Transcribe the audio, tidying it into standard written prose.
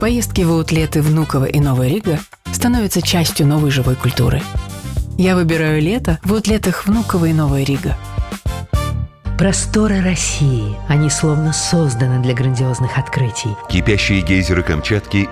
Поездки в аутлеты Внуково и Новая Рига становятся частью новой живой культуры. Я выбираю лето в аутлетах Внуково и Новая Рига. Просторы России, они словно созданы для грандиозных открытий. Кипящие гейзеры Камчатки